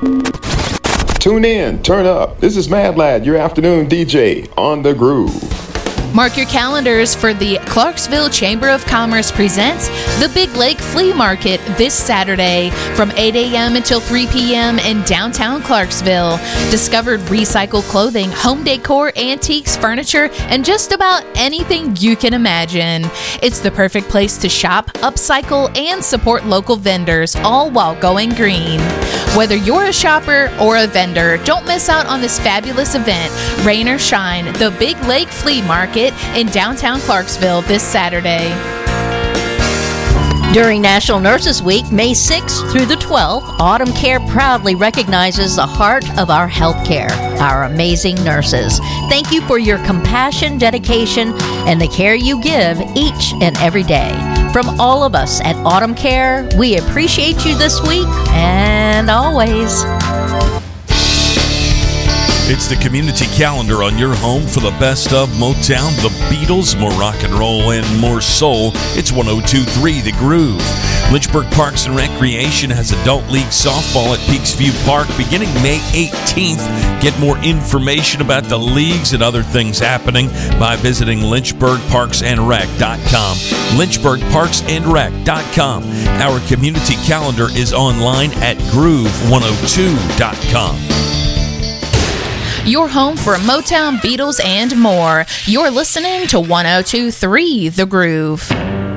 Tune in, turn up. This is Mad Lad, your afternoon DJ on the Groove. Mark your calendars for the Clarksville Chamber of Commerce presents the Big Lake Flea Market this Saturday from 8 a.m. until 3 p.m. in downtown Clarksville. Discover recycled clothing, home decor, antiques, furniture, and just about anything you can imagine. It's the perfect place to shop, upcycle, and support local vendors, all while going green. Whether you're a shopper or a vendor, don't miss out on this fabulous event. Rain or shine, the Big Lake Flea Market in downtown Clarksville this Saturday. During National Nurses Week, May 6th through the 12th, Autumn Care proudly recognizes the heart of our healthcare, our amazing nurses. Thank you for your compassion, dedication, and the care you give each and every day. From all of us at Autumn Care, we appreciate you this week and always. It's the community calendar on your home for the best of Motown, the Beatles, more rock and roll, and more soul. It's 102.3 The Groove. Lynchburg Parks and Recreation has Adult League Softball at Peaksview Park beginning May 18th. Get more information about the leagues and other things happening by visiting lynchburgparksandrec.com. lynchburgparksandrec.com. Our community calendar is online at groove102.com. Your home for Motown, Beatles, and more. You're listening to 102.3 The Groove.